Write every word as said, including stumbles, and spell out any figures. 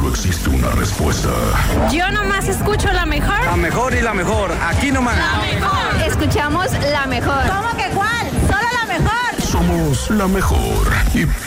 solo existe una respuesta. Yo nomás escucho la mejor. La mejor y la mejor, aquí nomás. La mejor. Escuchamos la mejor. ¿Cómo que cuál? Solo la mejor. Somos la mejor. Y